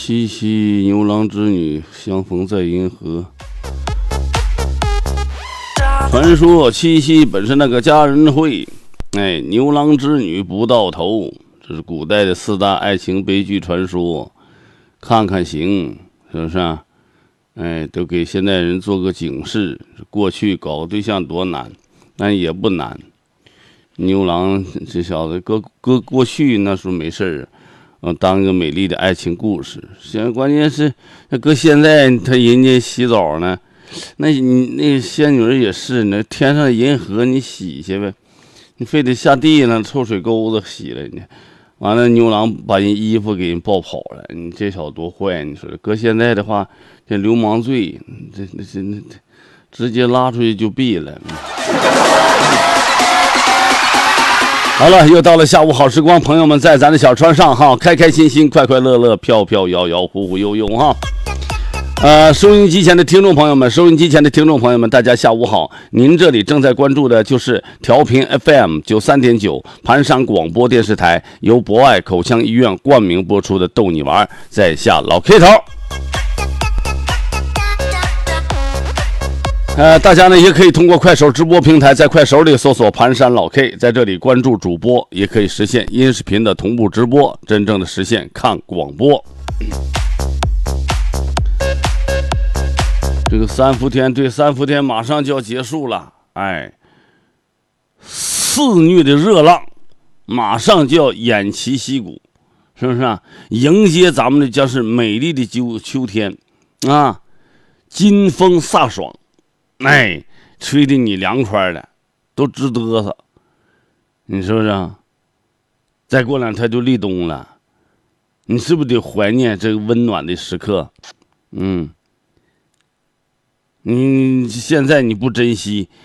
七夕牛郎织女相逢在银河。传说七夕本是那个佳人会，牛郎织女不到头，这是古代的4大爱情悲剧传说。看看行，是不是啊？都给现代人做个警示，过去搞对象多难，但也不难。牛郎这小子搁过去那时候没事儿，当一个美丽的爱情故事。现在关键是搁现在他人家洗澡呢，那你那仙女也是，那天上的银河你洗去呗，你非得下地呢臭水沟子洗了你。完了，牛郎把人衣服给人抱跑了，你这小子多坏！你说搁现在的话，这流氓罪，这直接拉出去就毙了。好了，又到了下午好时光，朋友们在咱的小船上哈，开开心心，快快乐乐，飘飘摇摇，忽忽悠悠哈。收音机前的听众朋友们，大家下午好！您这里正在关注的就是调频 FM 93.9盘山广播电视台，由博爱口腔医院冠名播出的逗你玩，在下老 K 头。大家呢也可以通过快手直播平台，在快手里搜索盘山老 K， 在这里关注主播，也可以实现音视频的同步直播，真正的实现看广播。这个三伏天马上就要结束了，肆虐的热浪马上就要偃旗息鼓，是不是啊？迎接咱们的将是美丽的秋天啊，金风飒爽，吹得你凉快的都直嘚瑟，你是不是啊？再过2天就立冬了，你是不是得怀念这个温暖的时刻？你现在你不珍惜，